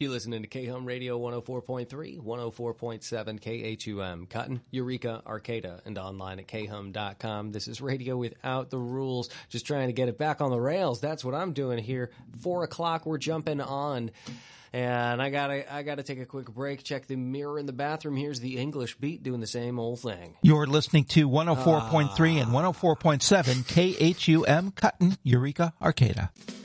You listening to K-Hum Radio 104.3, 104.7 KHUM, Cotton, Eureka, Arcata, and online at khum.com. This is radio without the rules, just trying to get it back on the rails. That's what I'm doing here. 4 o'clock, we're jumping on. And I gotta take a quick break, check the mirror in the bathroom. Here's the English Beat doing the same old thing. You're listening to 104.3 and 104.7 KHUM, Cotton, Eureka, Arcata.